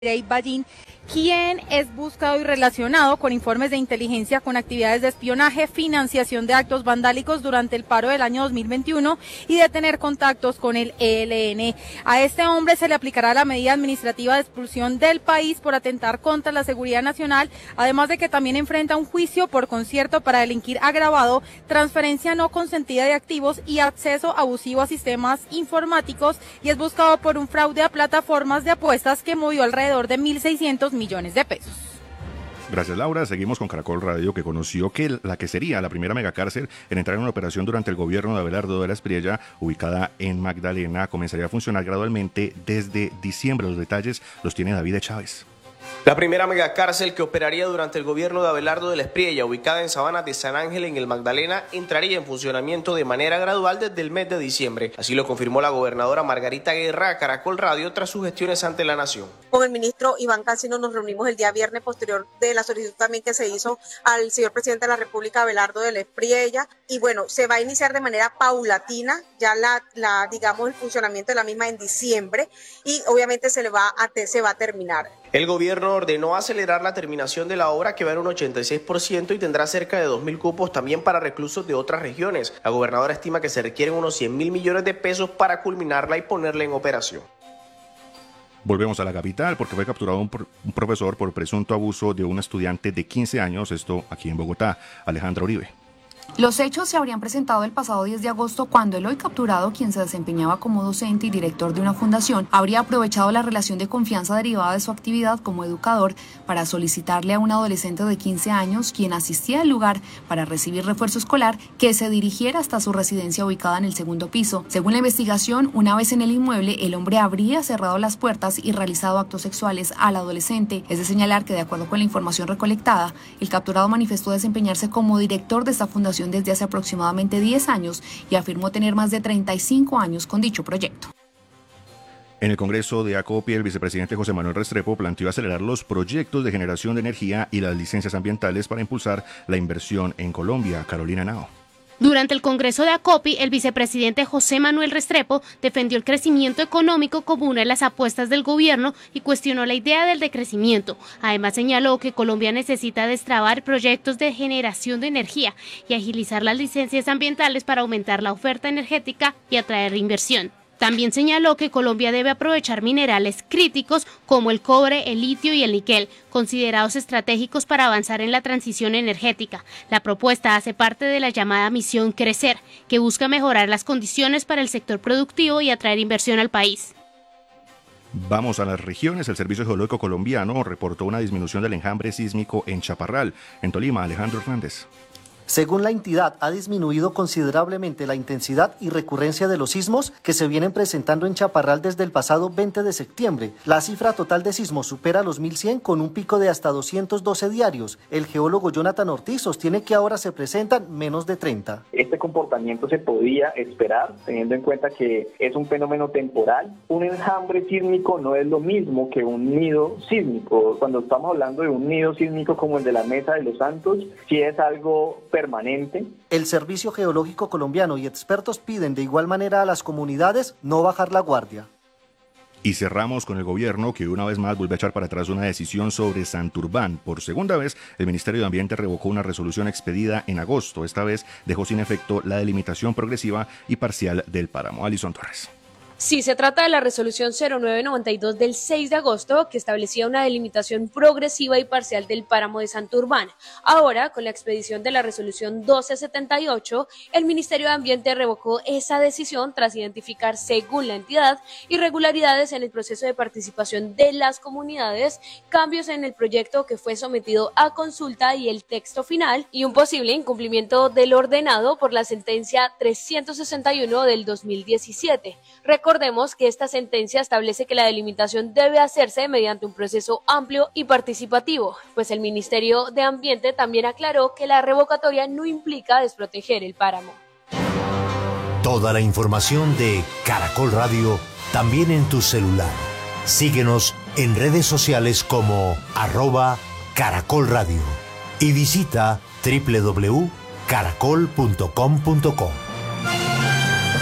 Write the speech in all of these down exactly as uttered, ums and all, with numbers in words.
Andrei Ballín, quien es buscado y relacionado con informes de inteligencia con actividades de espionaje, financiación de actos vandálicos durante el paro del año dos mil veintiuno y de tener contactos con el E L N. A este hombre se le aplicará la medida administrativa de expulsión del país por atentar contra la seguridad nacional, además de que también enfrenta un juicio por concierto para delinquir agravado, transferencia no consentida de activos y acceso abusivo a sistemas informáticos, y es buscado por un fraude a plataformas de apuestas que movió alrededor de mil seiscientos millones de pesos. Gracias, Laura. Seguimos con Caracol Radio, que conoció que la que sería la primera megacárcel en entrar en una operación durante el gobierno de Abelardo de la Espriella, ubicada en Magdalena, comenzaría a funcionar gradualmente desde diciembre. Los detalles los tiene David Chávez. La primera megacárcel que operaría durante el gobierno de Abelardo de la Espriella, ubicada en Sabana de San Ángel en el Magdalena, entraría en funcionamiento de manera gradual desde el mes de diciembre. Así lo confirmó la gobernadora Margarita Guerra a Caracol Radio tras sus gestiones ante la nación. Con el ministro Iván Cancino nos reunimos el día viernes posterior de la solicitud también que se hizo al señor presidente de la República, Abelardo de la Espriella, y bueno, se va a iniciar de manera paulatina ya la, la digamos el funcionamiento de la misma en diciembre, y obviamente se le va a se va a terminar. El gobierno ordenó acelerar la terminación de la obra, que va en un ochenta y seis por ciento y tendrá cerca de dos mil cupos también para reclusos de otras regiones. La gobernadora estima que se requieren unos cien mil millones de pesos para culminarla y ponerla en operación. Volvemos a la capital porque fue capturado un, pro- un profesor por presunto abuso de un estudiante de quince años, esto aquí en Bogotá. Alejandra Uribe. Los hechos se habrían presentado el pasado diez de agosto, cuando el hoy capturado, quien se desempeñaba como docente y director de una fundación, habría aprovechado la relación de confianza derivada de su actividad como educador para solicitarle a un adolescente de quince años, quien asistía al lugar para recibir refuerzo escolar, que se dirigiera hasta su residencia ubicada en el segundo piso. Según la investigación, una vez en el inmueble, el hombre habría cerrado las puertas y realizado actos sexuales al adolescente. Es de señalar que, de acuerdo con la información recolectada, el capturado manifestó desempeñarse como director de esta fundación desde hace aproximadamente diez años y afirmó tener más de treinta y cinco años con dicho proyecto. En el Congreso de Acopy, el vicepresidente José Manuel Restrepo planteó acelerar los proyectos de generación de energía y las licencias ambientales para impulsar la inversión en Colombia. Carolina Henao. Durante el Congreso de Acopy, el vicepresidente José Manuel Restrepo defendió el crecimiento económico como una de las apuestas del gobierno y cuestionó la idea del decrecimiento. Además, señaló que Colombia necesita destrabar proyectos de generación de energía y agilizar las licencias ambientales para aumentar la oferta energética y atraer inversión. También señaló que Colombia debe aprovechar minerales críticos como el cobre, el litio y el níquel, considerados estratégicos para avanzar en la transición energética. La propuesta hace parte de la llamada Misión Crecer, que busca mejorar las condiciones para el sector productivo y atraer inversión al país. Vamos a las regiones. El Servicio Geológico Colombiano reportó una disminución del enjambre sísmico en Chaparral. En Tolima, Alejandro Hernández. Según la entidad, ha disminuido considerablemente la intensidad y recurrencia de los sismos que se vienen presentando en Chaparral desde el pasado veinte de septiembre. La cifra total de sismos supera los mil cien, con un pico de hasta doscientos doce diarios. El geólogo Jonathan Ortiz sostiene que ahora se presentan menos de treinta. Este comportamiento se podía esperar, teniendo en cuenta que es un fenómeno temporal. Un enjambre sísmico no es lo mismo que un nido sísmico. Cuando estamos hablando de un nido sísmico como el de la Mesa de los Santos, sí es algo permanente. El Servicio Geológico Colombiano y expertos piden de igual manera a las comunidades no bajar la guardia. Y cerramos con el gobierno, que una vez más vuelve a echar para atrás una decisión sobre Santurbán. Por segunda vez, el Ministerio de Ambiente revocó una resolución expedida en agosto. Esta vez dejó sin efecto la delimitación progresiva y parcial del páramo. Alison Torres. Sí, se trata de la resolución cero nueve noventa y dos del seis de agosto, que establecía una delimitación progresiva y parcial del páramo de Santurbán. Ahora, con la expedición de la resolución doce setenta y ocho, el Ministerio de Ambiente revocó esa decisión tras identificar, según la entidad, irregularidades en el proceso de participación de las comunidades, cambios en el proyecto que fue sometido a consulta y el texto final, y un posible incumplimiento del ordenado por la sentencia trescientos sesenta y uno del dos mil diecisiete. Recordemos que esta sentencia establece que la delimitación debe hacerse mediante un proceso amplio y participativo, pues el Ministerio de Ambiente también aclaró que la revocatoria no implica desproteger el páramo. Toda la información de Caracol Radio también en tu celular. Síguenos en redes sociales como arroba Caracol Radio y visita doble u doble u doble u punto caracol punto com punto co.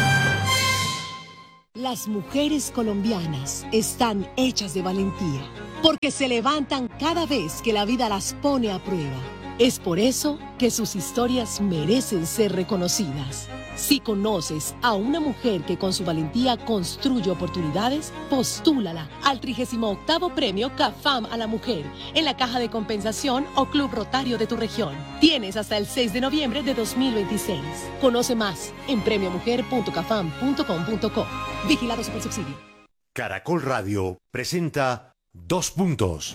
Las mujeres colombianas están hechas de valentía. porque se levantan cada vez que la vida las pone a prueba. Es por eso que sus historias merecen ser reconocidas. Si conoces a una mujer que con su valentía construye oportunidades, postúlala al trigésimo octavo Premio CAFAM a la Mujer en la Caja de Compensación o Club Rotario de tu región. Tienes hasta el seis de noviembre de dos mil veintiséis. Conoce más en premio mujer punto cafam punto com punto co. Vigilado Supersubsidio. Caracol Radio presenta Dos Puntos.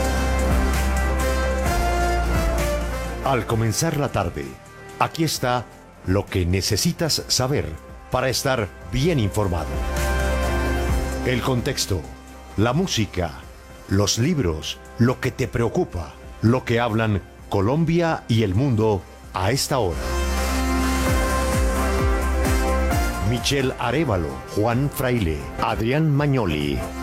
Al comenzar la tarde, aquí está lo que necesitas saber para estar bien informado. El contexto, la música, los libros, lo que te preocupa, lo que hablan Colombia y el mundo a esta hora. Michelle Arévalo, Juan Fraile, Adrián Magnoli.